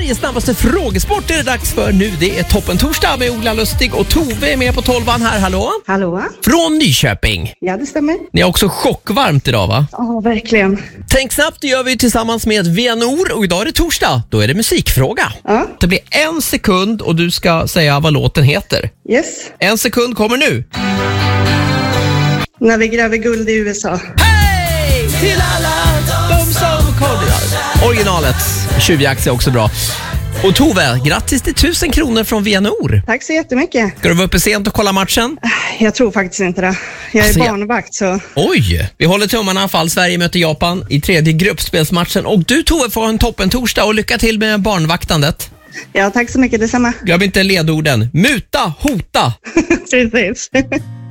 Sveriges snabbaste frågesport är det dags för nu. Det är Toppen torsdag med Ola Lustig och Tove är med på 12:an här. Hallå? Hallå? Från Nyköping. Ja, det stämmer. Ni är också chockvarmt idag, va? Ja, verkligen. Tänk snabbt, det gör vi tillsammans med Venor och idag är det torsdag. Då är det musikfråga. Ja. Det blir 1 sekund och du ska säga vad låten heter. Yes. 1 sekund kommer nu. När vi gräver guld i USA. Hej till alla de som kommer. Originalet. Tjuvjakt är också bra. Och Tove, grattis till 1000 kronor från Venor. Tack så jättemycket. Ska du vara uppe sent och kolla matchen? Jag tror faktiskt inte det. Jag är Alltså, barnvakt så... Oj! Vi håller tummarna i alla fall. Sverige möter Japan i 3:e gruppspelsmatchen. Och du Tove får en toppen torsdag och lycka till med barnvaktandet. Ja, tack så mycket. Detsamma. Glöm inte ledorden. Muta, hota. Precis.